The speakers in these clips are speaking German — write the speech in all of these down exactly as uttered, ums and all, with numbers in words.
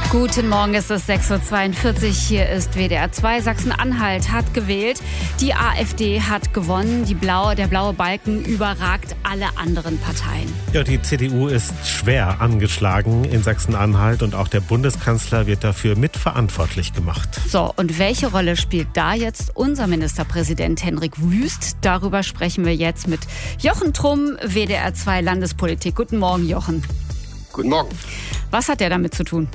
Guten Morgen, es ist sechs Uhr zweiundvierzig. Hier ist W D R zwei. Sachsen-Anhalt hat gewählt. Die AfD hat gewonnen. Die blaue, der blaue Balken überragt alle anderen Parteien. Ja, die C D U ist schwer angeschlagen in Sachsen-Anhalt und auch der Bundeskanzler wird dafür mitverantwortlich gemacht. So, und welche Rolle spielt da jetzt unser Ministerpräsident Hendrik Wüst? Darüber sprechen wir jetzt mit Jochen Trumm, W D R zwei Landespolitik. Guten Morgen, Jochen. Guten Morgen. Was hat der damit zu tun?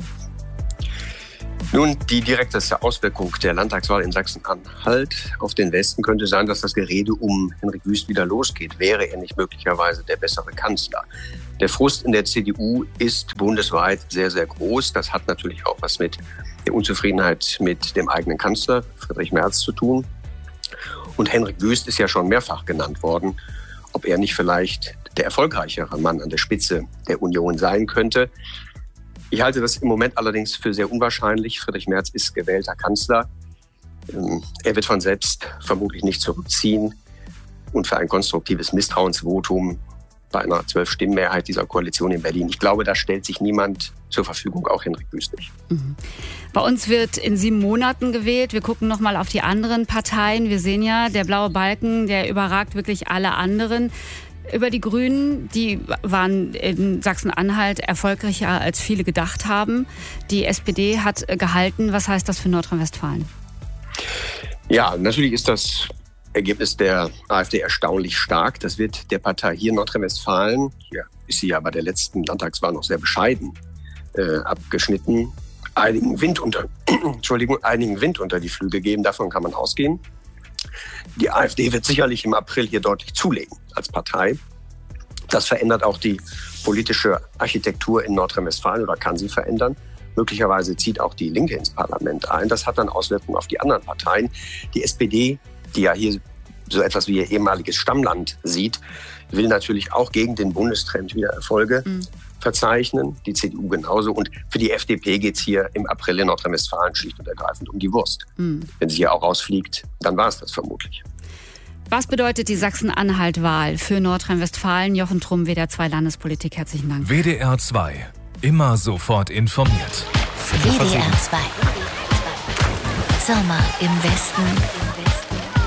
Nun, die direkteste Auswirkung der Landtagswahl in Sachsen-Anhalt auf den Westen könnte sein, dass das Gerede um Hendrik Wüst wieder losgeht. Wäre er nicht möglicherweise der bessere Kanzler? Der Frust in der C D U ist bundesweit sehr, sehr groß. Das hat natürlich auch was mit der Unzufriedenheit mit dem eigenen Kanzler, Friedrich Merz, zu tun. Und Hendrik Wüst ist ja schon mehrfach genannt worden, ob er nicht vielleicht der erfolgreichere Mann an der Spitze der Union sein könnte. Ich halte das im Moment allerdings für sehr unwahrscheinlich. Friedrich Merz ist gewählter Kanzler. Er wird von selbst vermutlich nicht zurückziehen. Und für ein konstruktives Misstrauensvotum bei einer Zwölf-Stimmen-Mehrheit dieser Koalition in Berlin, ich glaube, da stellt sich niemand zur Verfügung, auch Hendrik Wüst nicht. Mhm. Bei uns wird in sieben Monaten gewählt. Wir gucken noch mal auf die anderen Parteien. Wir sehen ja, der blaue Balken, der überragt wirklich alle anderen. Über die Grünen, die waren in Sachsen-Anhalt erfolgreicher, als viele gedacht haben. Die S P D hat gehalten. Was heißt das für Nordrhein-Westfalen? Ja, natürlich ist das Ergebnis der AfD erstaunlich stark. Das wird der Partei hier in Nordrhein-Westfalen, hier ist sie ja bei der letzten Landtagswahl noch sehr bescheiden äh, abgeschnitten, einigen Wind unter, Entschuldigung, einigen Wind unter die Flügel geben. Davon kann man ausgehen. Die AfD wird sicherlich im April hier deutlich zulegen als Partei. Das verändert auch die politische Architektur in Nordrhein-Westfalen oder kann sie verändern. Möglicherweise zieht auch die Linke ins Parlament ein. Das hat dann Auswirkungen auf die anderen Parteien. Die S P D, die ja hier so etwas wie ihr ehemaliges Stammland sieht, will natürlich auch gegen den Bundestrend wieder Erfolge mhm. verzeichnen. Die C D U genauso. Und für die F D P geht es hier im April in Nordrhein-Westfalen schlicht und ergreifend um die Wurst. Mhm. Wenn sie hier auch rausfliegt, dann war es das vermutlich. Was bedeutet die Sachsen-Anhalt-Wahl für Nordrhein-Westfalen? Jochen Trumm, W D R zwei Landespolitik. Herzlichen Dank. W D R zwei. Immer sofort informiert. W D R zwei. Sommer im Westen.